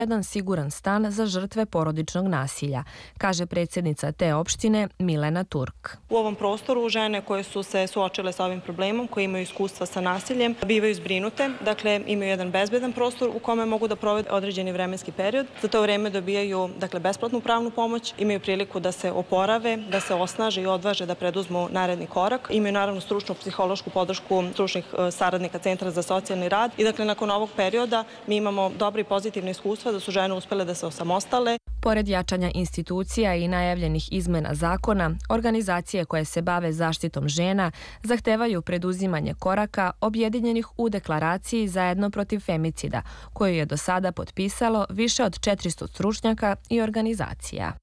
jedan siguran stan za žrtve porodičnog nasilja, kaže predsjednica te opštine Milena Turk. U ovom prostoru žene koje su se suočile sa ovim problemom, koje imaju iskustva sa nasiljem, bivaju zbrinute, dakle imaju jedan bezbedan prostor u kome mogu da provede određeni vremenski period. Za to vreme dobijaju besplatnu pravnu pomoć, imaju priliku da se oporave, da se osnaže i odvaže da preduzmu naredni korak. Imaju naravno stručnu psihološku podršku stručnih saradnika Centra za socijalni rad i nakon ovog perioda mi imamo dobre i pozitivne iskustva da su žene uspele da se osamostale. Pored jačanja institucija i najavljenih izmena zakona, organizacije koje se bave zaštitom žena zahtevaju preduzimanje koraka objedinjenih u deklaraciji Zajedno protiv femicida, koju je do sada potpisalo više od 400 stručnjaka i organizacija.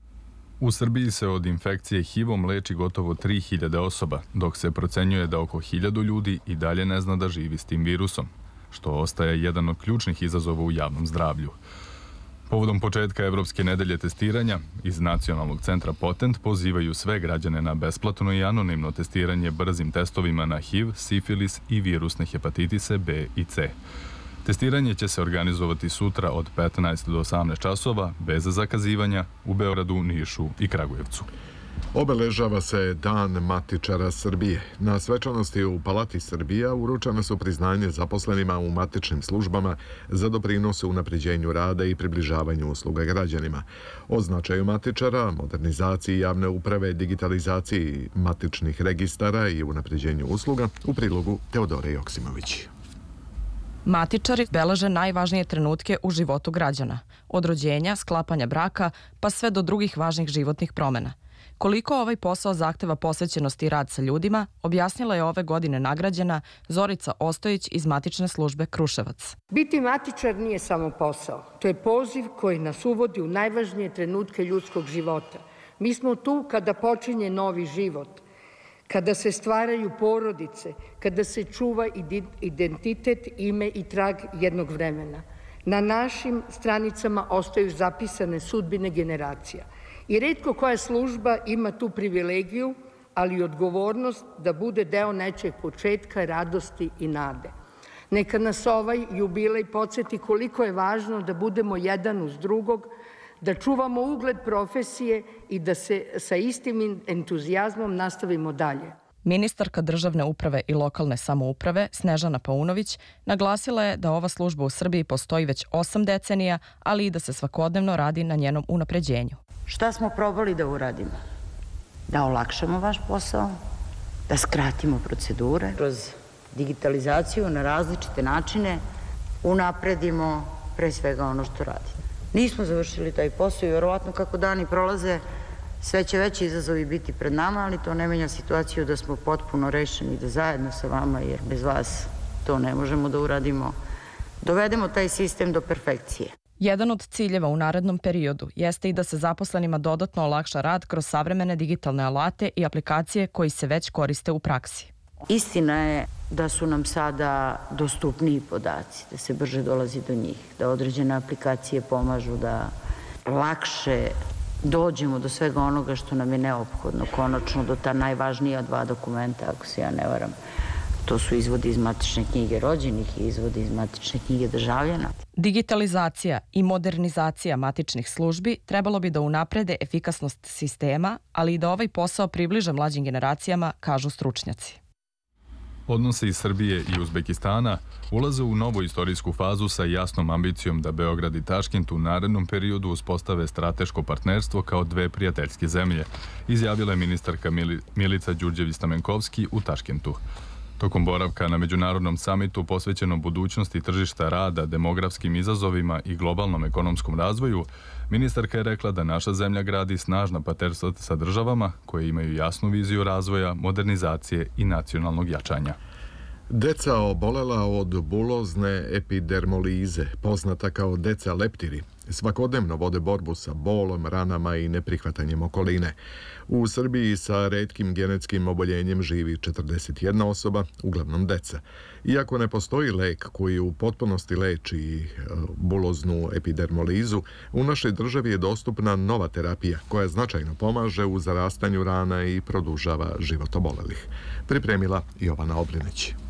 U Srbiji se od infekcije HIV-om leči gotovo 3000 osoba, dok se procenjuje da oko 1000 ljudi i dalje ne zna da živi s tim virusom, što ostaje jedan od ključnih izazova u javnom zdravlju. Povodom početka Evropske nedelje testiranja, iz Nacionalnog centra Potent pozivaju sve građane na besplatno i anonimno testiranje brzim testovima na HIV, sifilis i virusne hepatitise B i C. Testiranje će se organizovati sutra od 15 do 18 časova, bez zakazivanja, u Beogradu, Nišu i Kragujevcu. Obeležava se Dan matičara Srbije. Na svečanosti u Palati Srbija uručena su priznanje zaposlenima u matičnim službama za doprinos u unapređenju rada i približavanju usluga građanima. O značaju matičara, modernizaciji javne uprave, digitalizaciji matičnih registara i unapređenju usluga u prilogu Teodore Joksimović. Matičari beleže najvažnije trenutke u životu građana, od rođenja, sklapanja braka, pa sve do drugih važnih životnih promena. Koliko ovaj posao zahteva posvećenost i rad sa ljudima, objasnila je ove godine nagrađena Zorica Ostojić iz matične službe Kruševac. Biti matičar nije samo posao. To je poziv koji nas uvodi u najvažnije trenutke ljudskog života. Mi smo tu kada počinje novi život, kada se stvaraju porodice, kada se čuva identitet, ime i trag jednog vremena. Na našim stranicama ostaju zapisane sudbine generacija. I retko koja služba ima tu privilegiju, ali i odgovornost da bude deo nečeg početka, radosti i nade. Neka nas ovaj jubilej podsjeti koliko je važno da budemo jedan uz drugog, da čuvamo ugled profesije i da se sa istim entuzijazmom nastavimo dalje. Ministarka državne uprave i lokalne samouprave Snežana Paunović naglasila je da ova služba u Srbiji postoji već 8 decenija, ali i da se svakodnevno radi na njenom unapređenju. Šta smo probali da uradimo? Da olakšamo vaš posao, da skratimo procedure, kroz digitalizaciju na različite načine unapredimo pre svega ono što radimo. Nismo završili taj posao i verovatno kako dani prolaze, sve će veći izazovi biti pred nama, ali to ne menja situaciju da smo potpuno rešeni da zajedno sa vama, jer bez vas to ne možemo da uradimo, dovedemo taj sistem do perfekcije. Jedan od ciljeva u narednom periodu jeste i da se zaposlenima dodatno olakša rad kroz savremene digitalne alate i aplikacije koji se već koriste u praksi. Istina je da su nam sada dostupniji podaci, da se brže dolazi do njih, da određene aplikacije pomažu da lakše dođemo do svega onoga što nam je neophodno, konačno do ta najvažnija 2 dokumenta, ako se ja ne varam. To su izvodi iz matične knjige rođenih i izvodi iz matične knjige državljana. Digitalizacija i modernizacija matičnih službi trebalo bi da unaprede efikasnost sistema, ali i da ovaj posao približe mlađim generacijama, kažu stručnjaci. Odnosi Srbije i Uzbekistana ulaze u novu istorijsku fazu sa jasnom ambicijom da Beograd i Taškent u narednom periodu uspostave strateško partnerstvo kao 2 prijateljske zemlje, izjavila je ministarka Milica Đurđević-Stamenkovski u Taškentu. Tokom boravka na međunarodnom samitu posvećenom budućnosti tržišta rada, demografskim izazovima i globalnom ekonomskom razvoju, ministarka je rekla da naša zemlja gradi snažna partnerstva sa državama koje imaju jasnu viziju razvoja, modernizacije i nacionalnog jačanja. Deca obolela od bulozne epidermolize, poznata kao deca leptiri, svakodnevno vode borbu sa bolom, ranama i neprihvatanjem okoline. U Srbiji sa retkim genetskim oboljenjem živi 41 osoba, uglavnom deca. Iako ne postoji lek koji u potpunosti leči buloznu epidermolizu, u našoj državi je dostupna nova terapija koja značajno pomaže u zarastanju rana i produžava život obolelih. Pripremila Jovana Obrineć.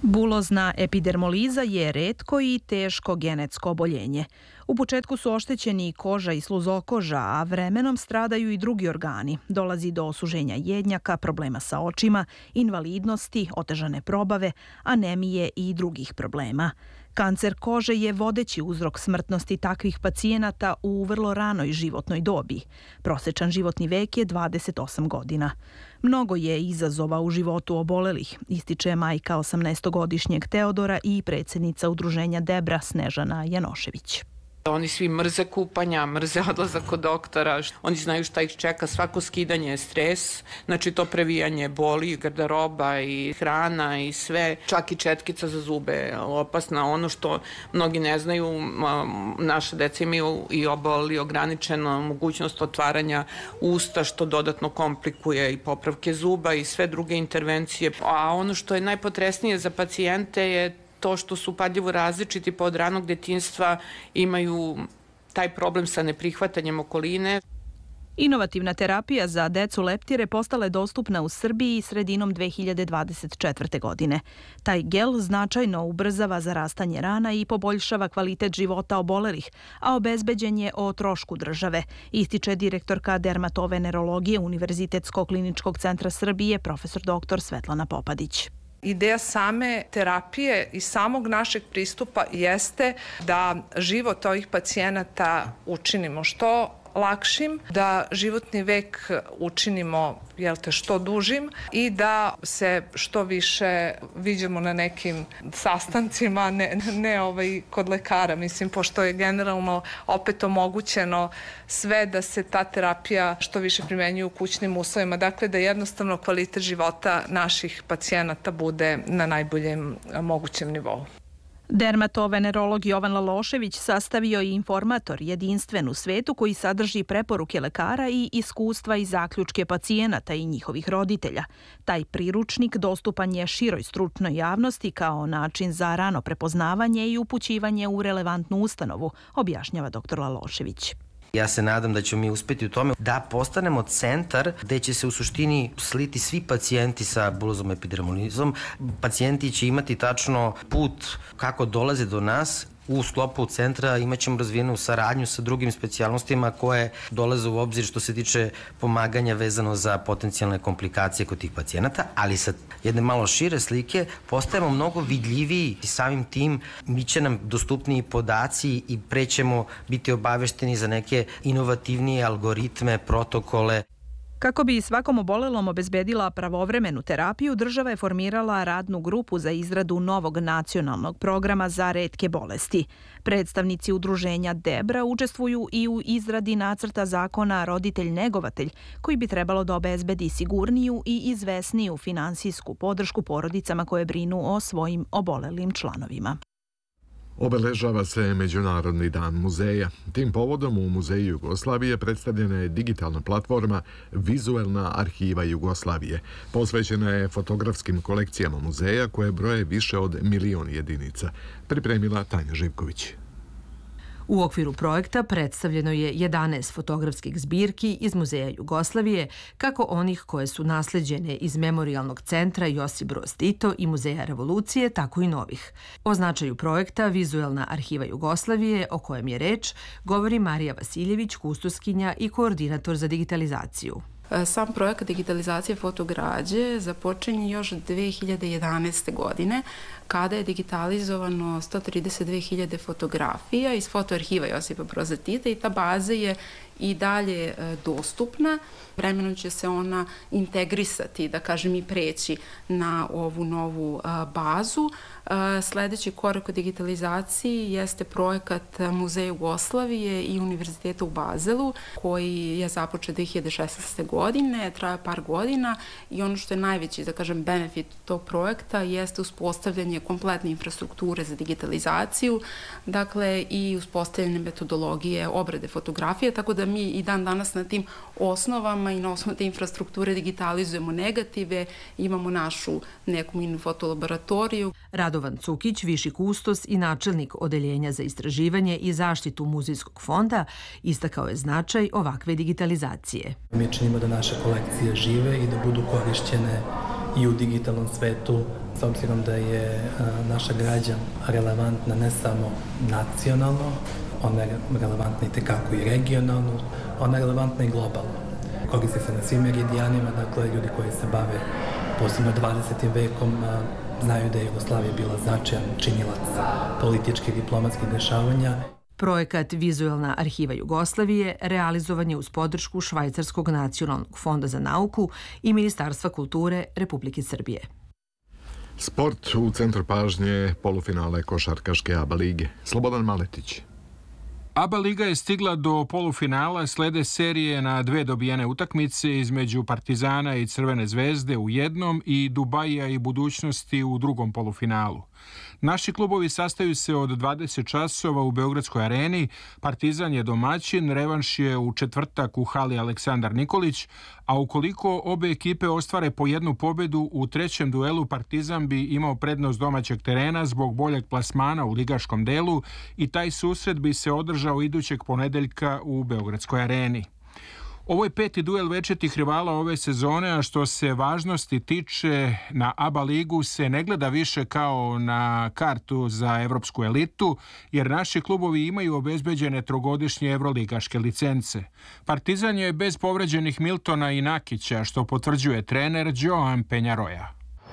Bulozna epidermoliza je retko i teško genetsko oboljenje. U početku su oštećeni koža i sluzokoža, a vremenom stradaju i drugi organi. Dolazi do osuženja jednjaka, problema sa očima, invalidnosti, otežane probave, anemije i drugih problema. Kancer kože je vodeći uzrok smrtnosti takvih pacijenata u vrlo ranoj životnoj dobi. Prosečan životni vek je 28 godina. Mnogo je izazova u životu obolelih, ističe majka 18-godišnjeg Teodora i predsjednica udruženja Debra Snežana Janošević. Oni svi mrze kupanja, mrze odlazak kod doktora, oni znaju šta ih čeka, svako skidanje je stres, znači to previjanje boli, garderoba i hrana i sve, čak i četkica za zube opasna. Ono što mnogi ne znaju, naše deca imaju i oboleli ograničenu mogućnost otvaranja usta, što dodatno komplikuje i popravke zuba i sve druge intervencije. A ono što je najpotresnije za pacijente je to što su upadljivo različiti, pa od ranog detinjstva imaju taj problem sa neprihvatanjem okoline. Inovativna terapija za decu leptire postala je dostupna u Srbiji sredinom 2024. godine. Taj gel značajno ubrzava zarastanje rana i poboljšava kvalitet života obolelih, a obezbeđen je o trošku države, ističe direktorka dermatovenerologije Univerzitetskog kliničkog centra Srbije, profesor dr. Svetlana Popadić. Ideja same terapije i samog našeg pristupa jeste da život ovih pacijenata učinimo što lakšim, da životni vek učinimo što dužim i da se što više viđamo na nekim sastancima, ne kod lekara, pošto je generalno opet omogućeno sve da se ta terapija što više primenjuje u kućnim uslovima, dakle da jednostavno kvalitet života naših pacijenata bude na najboljem mogućem nivou. Dermatovenerolog Jovan Lalošević sastavio je informator jedinstven u svetu koji sadrži preporuke lekara i iskustva i zaključke pacijenata i njihovih roditelja. Taj priručnik dostupan je široj stručnoj javnosti kao način za rano prepoznavanje i upućivanje u relevantnu ustanovu, objašnjava dr. Lalošević. Ja se nadam da ćemo mi uspeti u tome da postanemo centar gde će se u suštini sliti svi pacijenti sa bulozom epidermolizom. Pacijenti će imati tačno put kako dolaze do nas. U sklopu centra imaćemo razvijenu saradnju sa drugim specijalnostima koje dolaze u obzir što se tiče pomaganja vezano za potencijalne komplikacije kod tih pacijenata, ali sa jedne malo šire slike postajemo mnogo vidljiviji i samim tim mi će nam dostupniji podaci i pre ćemo biti obavešteni za neke inovativnije algoritme, protokole. Kako bi svakom obolelom obezbedila pravovremenu terapiju, država je formirala radnu grupu za izradu novog nacionalnog programa za retke bolesti. Predstavnici udruženja Debra učestvuju i u izradi nacrta zakona roditelj-negovatelj, koji bi trebalo da obezbedi sigurniju i izvesniju finansijsku podršku porodicama koje brinu o svojim obolelim članovima. Obeležava se Međunarodni dan muzeja. Tim povodom u Muzeju Jugoslavije predstavljena je digitalna platforma Vizuelna arhiva Jugoslavije. Posvećena je fotografskim kolekcijama muzeja koje broje više od 1.000.000 jedinica. Pripremila Tanja Živković. U okviru projekta predstavljeno je 11 fotografskih zbirki iz Muzeja Jugoslavije, kako onih koje su nasleđene iz Memorijalnog centra Josip Broz Tito i Muzeja revolucije, tako i novih. O značaju projekta Vizuelna arhiva Jugoslavije, o kojem je reč, govori Marija Vasiljević, kustoskinja i koordinator za digitalizaciju. Sam projekat digitalizacije fotograđe započinje još 2011. godine, kada je digitalizovano 132.000 fotografija iz fotoarhiva Josipa Broza Tita i ta baza je i dalje dostupna. Vremenom će se ona integrisati, da kažem, i preći na ovu novu bazu. Sledeći korak u digitalizaciji jeste projekat Muzeja Jugoslavije i Univerziteta u Bazelu, koji je započet 2016. godine, traje par godina i ono što je najveći, da kažem, benefit tog projekta jeste uspostavljanje kompletne infrastrukture za digitalizaciju, dakle i uspostavljanje metodologije obrade fotografije, tako da mi i dan danas na tim osnovama i na osnovu te infrastrukture digitalizujemo negative, imamo našu neku mini fotolaboratoriju. Radovan Cukić, viši kustos i načelnik Odeljenja za istraživanje i zaštitu Muzejskog fonda, istakao je značaj ovakve digitalizacije. Mi činimo da naše kolekcije žive i da budu korišćene i u digitalnom svetu, s obzirom da je naša građa relevantna ne samo nacionalno, ona je relevantna i tekako i regionalno, ona je relevantna i globalno. Koristi se na svim meridijanima, dakle ljudi koji se bave posebno 20. vekom znaju da je Jugoslavija bila značajan činilac političkih i diplomatskih dešavanja. Projekat Vizuelna arhiva Jugoslavije realizovan je uz podršku Švajcarskog nacionalnog fonda za nauku i Ministarstva kulture Republike Srbije. Sport u centru pažnje polufinale košarkaške ABA lige. Slobodan Maletić. ABA liga je stigla do polufinala, slede serije na 2 dobijene utakmice između Partizana i Crvene zvezde u jednom i Dubaija i Budućnosti u drugom polufinalu. Naši klubovi sastaju se od 20 časova u Beogradskoj areni, Partizan je domaćin, revanš je u četvrtak u hali Aleksandar Nikolić, a ukoliko obe ekipe ostvare po jednu pobedu u trećem duelu, Partizan bi imao prednost domaćeg terena zbog boljeg plasmana u ligaškom delu i taj susret bi se održao idućeg ponedeljka u Beogradskoj areni. Ovo je 5. duel večitih rivala ove sezone, a što se važnosti tiče, na ABA ligu se ne gleda više kao na kartu za evropsku elitu, jer naši klubovi imaju obezbeđene trogodišnje evroligaške licence. Partizan je bez povređenih Miltona i Nakića, što potvrđuje trener Joan Penjaroja.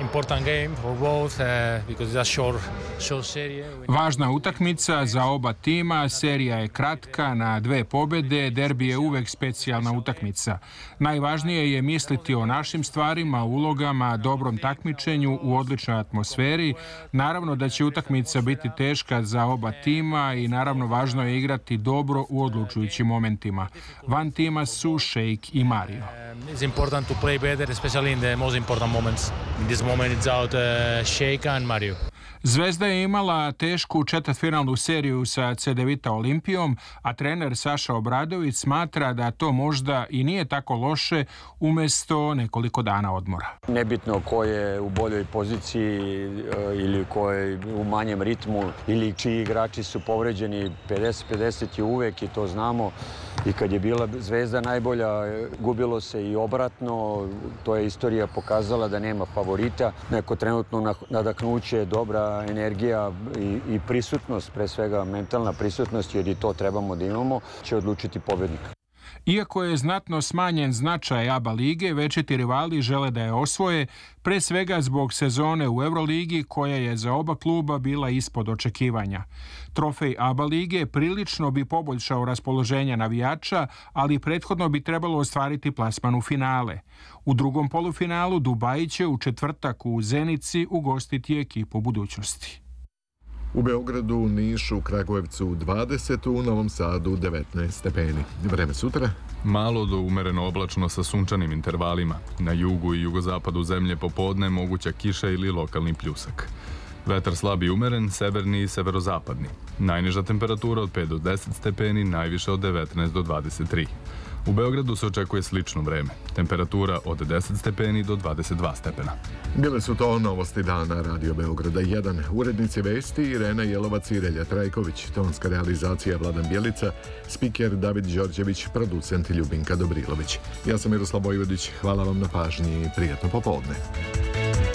Važna utakmica za oba tima, serija je kratka na 2 pobede, derbi je uvek specijalna utakmica. Najvažnije je misliti o našim stvarima, ulogama, dobrom takmičenju, u odličnoj atmosferi. Naravno da će utakmica biti teška za oba tima i naravno važno je igrati dobro u odlučujućim momentima. Van tima su Šejk i Mario. It's important to play better, especially in the most important moments. In this moment it's out Sheikh and Mario. Zvezda je imala tešku četvrtfinalnu seriju sa Cedevita Olimpijom, a trener Saša Obradović smatra da to možda i nije tako loše umesto nekoliko dana odmora. Nebitno ko je u boljoj poziciji ili ko je u manjem ritmu ili čiji igrači su povređeni, 50-50 je uvek i to znamo. I kad je bila Zvezda najbolja, gubilo se i obratno. To je istorija pokazala da nema favorita. Neko trenutno nadahnuće, dobra energija i prisutnost, pre svega mentalna prisutnost, jer i to trebamo da imamo, će odlučiti pobednik. Iako je znatno smanjen značaj ABA lige, večiti rivali žele da je osvoje, pre svega zbog sezone u Euroligi koja je za oba kluba bila ispod očekivanja. Trofej ABA lige prilično bi poboljšao raspoloženje navijača, ali prethodno bi trebalo ostvariti plasman u finale. U drugom polufinalu Dubaji će u četvrtak u Zenici ugostiti ekipu Budućnosti. U Beogradu, Nišu, Kragujevcu 20, u Novom Sadu 19 stepeni. Vreme sutra? Malo do umereno oblačno sa sunčanim intervalima. Na jugu i jugozapadu zemlje popodne moguća kiša ili lokalni pljusak. Vetar slab i umeren, severni i severozapadni. Najniža temperatura od 5 do 10 stepeni, najviše od 19 do 23. U Beogradu se očekuje slično vreme. Temperatura od 10 stepeni do 22 stepena. Bile su to novosti dana Radio Beograda 1. Urednici vesti Irena Jelovac i Relja Trajković, tonska realizacija Vladan Bjelica, spiker David Đorđević, producent Ljubinka Dobrilović. Ja sam Miroslav Vojvodić, hvala vam na pažnji i prijatno popodne.